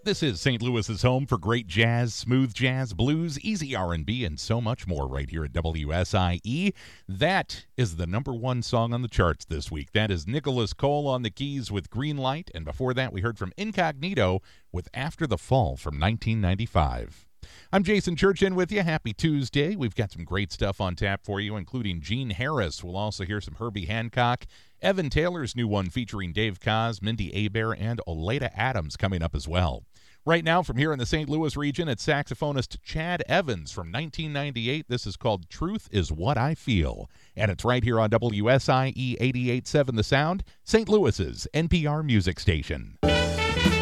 This is St. Louis's home for great jazz, smooth jazz, blues, easy R&B, and so much more right here at WSIE. That is the number one song on the charts this week. That is Nicholas Cole on the keys with Green Light, and before that we heard from Incognito with After the Fall from 1995. I'm Jason Church in with you. Happy Tuesday. We've got some great stuff on tap for you, including Gene Harris. We'll also hear some Herbie Hancock. Evan Taylor's new one featuring Dave Koz, Mindy Abair, and Oleta Adams coming up as well. Right now, from here in the St. Louis region, it's saxophonist Chad Evans from 1998. This is called Truth Is What I Feel. And it's right here on WSIE 88.7 The Sound, St. Louis's NPR music station.